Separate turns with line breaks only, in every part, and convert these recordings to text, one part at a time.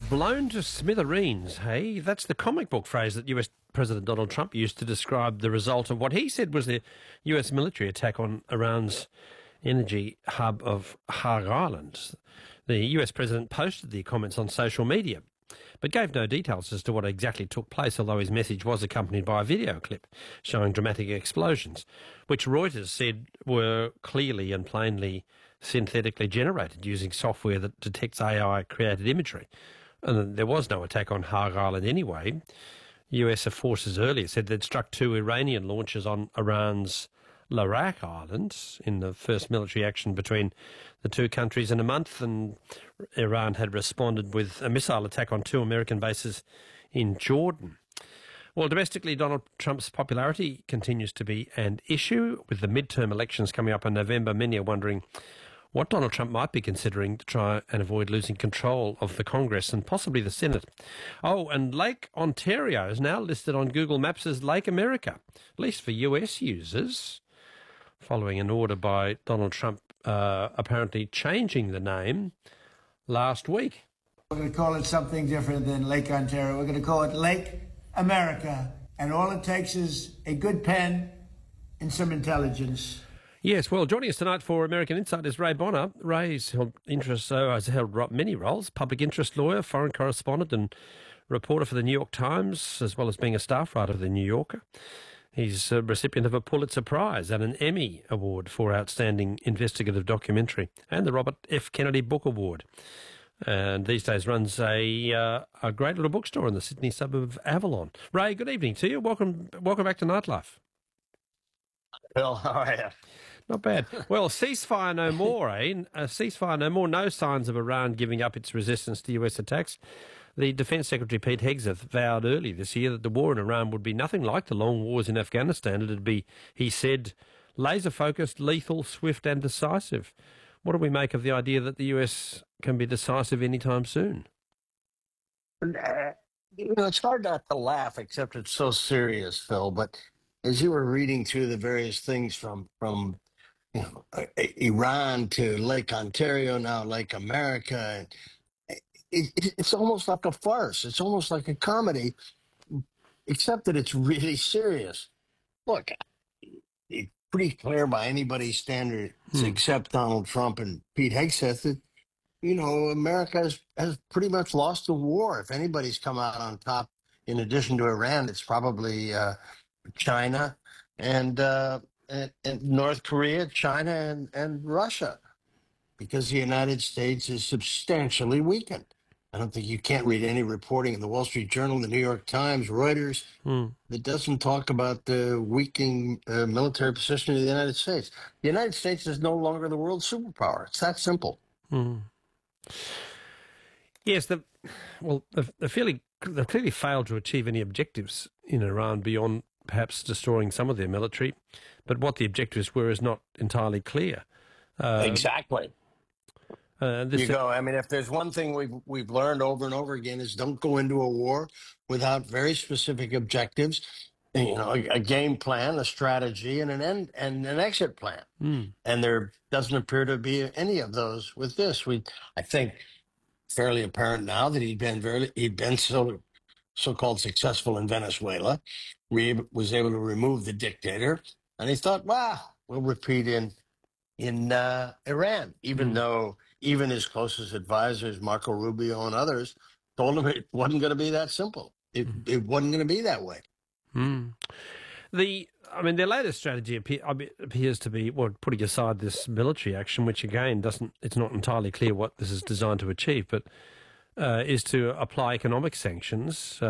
Blown to smithereens, hey? That's the comic book phrase that US President Donald Trump used to describe the result of what he said was the US military attack on Iran's energy hub of Har Island. The US President posted the comments on social media, but gave no details as to what exactly took place, although his message was accompanied by a video clip showing dramatic explosions, which Reuters said were clearly and plainly synthetically generated using software that detects AI-created imagery. And there was no attack on Har Island anyway. US forces earlier said they'd struck 2 Iranian launches on Iran's Larak Island in the first military action between the two countries in a month, and Iran had responded with a missile attack on 2 American bases in Jordan. Well, domestically, Donald Trump's popularity continues to be an issue. With the midterm elections coming up in November, many are wondering what Donald Trump might be considering to try and avoid losing control of the Congress and possibly the Senate. Oh, and Lake Ontario is now listed on Google Maps as Lake America, at least for US users, following an order by Donald Trump apparently changing the name last week.
We're going to call it something different than Lake Ontario. We're going to call it Lake America. And all it takes is a good pen and some intelligence.
Yes, well, joining us tonight for American Insight is Ray Bonner. Ray's has held many roles: public interest lawyer, foreign correspondent and reporter for the New York Times, as well as being a staff writer for the New Yorker. He's a recipient of a Pulitzer Prize and an Emmy Award for Outstanding Investigative Documentary and the Robert F. Kennedy Book Award. And these days runs a great little bookstore in the Sydney suburb of Avalon. Ray, good evening to you. Welcome back to Nightlife.
Bill, how are you?
Not bad. Well, ceasefire no more, eh? Ceasefire no more. No signs of Iran giving up its resistance to US attacks. The Defence Secretary Pete Hegseth vowed early this year that the war in Iran would be nothing like the long wars in Afghanistan. It'd be, he said, laser-focused, lethal, swift and decisive. What do we make of the idea that the US can be decisive anytime soon?
It's hard not to laugh, except it's so serious, Phil. But as you were reading through the various things from Iran to Lake Ontario, now Lake America, it's almost like a farce. It's almost like a comedy, except that it's really serious. Look, it's pretty clear by anybody's standards, except Donald Trump and Pete Hegseth, that, America has pretty much lost the war. If anybody's come out on top, in addition to Iran, it's probably China and North Korea, China and Russia, because the United States is substantially weakened. I don't think you can't read any reporting in the Wall Street Journal, the New York Times, Reuters, that doesn't talk about the weakening military position of the United States. The United States is no longer the world superpower. It's that simple.
Yes, they've clearly failed to achieve any objectives in Iran beyond perhaps destroying some of their military, but what the objectives were is not entirely clear.
Exactly. I mean, if there's one thing we've learned over and over again is don't go into a war without very specific objectives, a game plan, a strategy, and an exit plan. And there doesn't appear to be any of those with this. I think fairly apparent now that he'd been so-called successful in Venezuela. Was able to remove the dictator, and he thought, we'll repeat in Iran, even though even his closest advisors, Marco Rubio and others, told him it wasn't going to be that simple. It wasn't going to be that way.
Their latest strategy appears to be, putting aside this military action, which again it's not entirely clear what this is designed to achieve, but is to apply economic sanctions.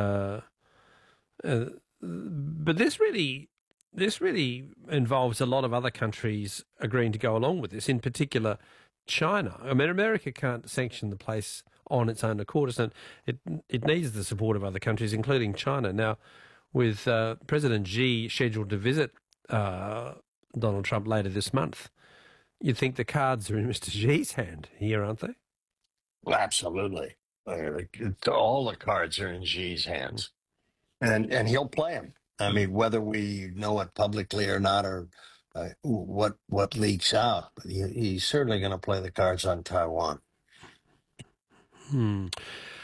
But this really involves a lot of other countries agreeing to go along with this, in particular China. I mean, America can't sanction the place on its own accord. It needs the support of other countries, including China. Now, with President Xi scheduled to visit Donald Trump later this month, you'd think the cards are in Mr. Xi's hand here, aren't they?
Well, absolutely. All the cards are in Xi's hands. And he'll play them. I mean, whether we know it publicly or not, or what leaks out, but he's certainly going to play the cards on Taiwan.